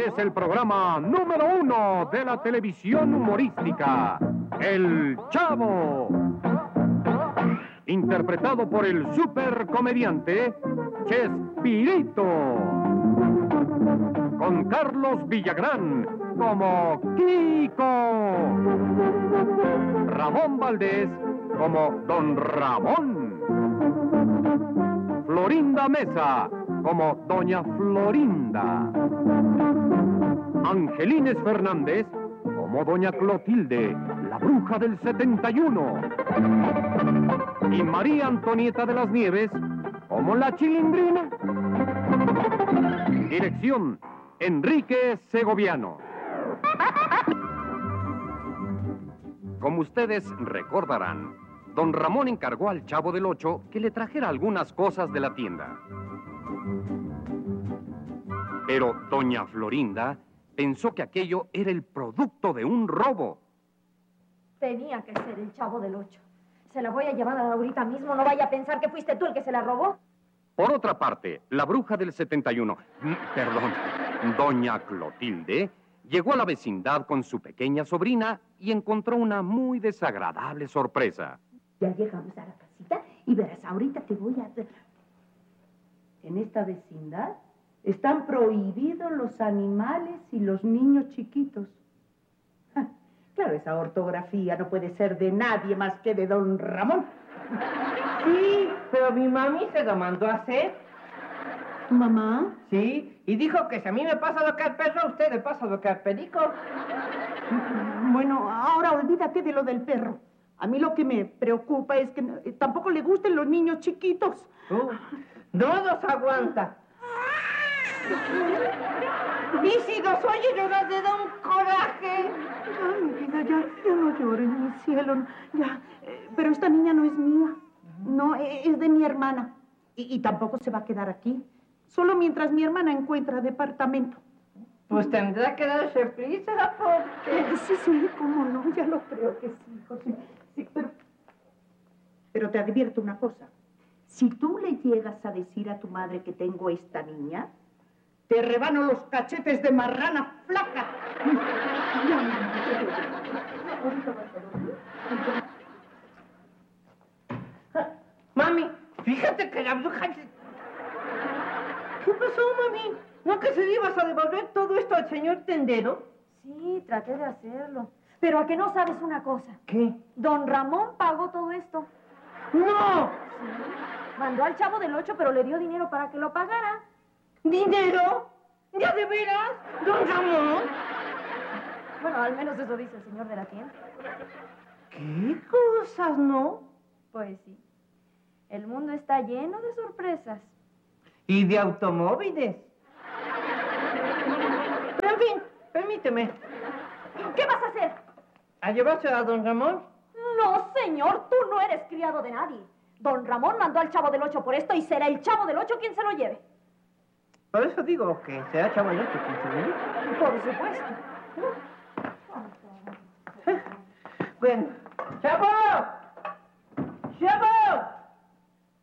es el programa número 1 de la televisión humorística, El Chavo. Interpretado por el supercomediante Chespirito. Con Carlos Villagrán como Kiko. Ramón Valdés como Don Ramón. Florinda Mesa como Doña Florinda. Angelines Fernández como Doña Clotilde, la bruja del 71. Y María Antonieta de las Nieves como la Chilindrina. Dirección, Enrique Segoviano. Como ustedes recordarán, Don Ramón encargó al Chavo del Ocho que le trajera algunas cosas de la tienda. Pero Doña Florinda pensó que aquello era el producto de un robo. Tenía que ser el Chavo del Ocho. Se la voy a llevar ahorita mismo. No vaya a pensar que fuiste tú el que se la robó. Por otra parte, la bruja del 71, Doña Clotilde, llegó a la vecindad con su pequeña sobrina y encontró una muy desagradable sorpresa. Ya llegamos a la casita y verás, ahorita te voy a... En esta vecindad están prohibidos los animales y los niños chiquitos. Claro, esa ortografía no puede ser de nadie más que de Don Ramón. Sí, pero mi mami se lo mandó a hacer. ¿Tu mamá? Sí, y dijo que si a mí me pasa lo que al perro, a usted le pasa lo que al perico. Bueno, ahora olvídate de lo del perro. A mí lo que me preocupa es que tampoco le gusten los niños chiquitos. No los aguanta. Y si los oye llorar, le da un coraje. Ay, mi vida, ya no llores, mi cielo. Ya, pero esta niña no es mía. No, es de mi hermana. Y tampoco se va a quedar aquí. Solo mientras mi hermana encuentra departamento. Pues tendrá que darse prisa, porque... Sí, cómo no, ya lo creo que sí, José. Sí, pero te advierto una cosa. Si tú le llegas a decir a tu madre que tengo esta niña, te rebano los cachetes de marrana flaca. Mami, fíjate que la bruja... ¿Qué pasó, mami? ¿No que se le ibas a devolver todo esto al señor tendero? Sí, traté de hacerlo. Pero ¿a que no sabes una cosa? ¿Qué? Don Ramón pagó todo esto. ¡No! Sí. Mandó al Chavo del Ocho, pero le dio dinero para que lo pagara. ¿Dinero? ¿Ya de veras? ¿Don Ramón? Bueno, al menos eso dice el señor de la tienda. ¿Qué cosas, no? Pues sí. El mundo está lleno de sorpresas. Y de automóviles. Pero en fin, permíteme. ¿Qué vas a hacer? ¿A llevárselo a don Ramón? No, señor, tú no eres criado de nadie. Don Ramón mandó al Chavo del Ocho por esto y será el Chavo del Ocho quien se lo lleve. Por eso digo que será Chavo del Ocho quien se lo lleve. Por supuesto. Bueno, ¡Chavo!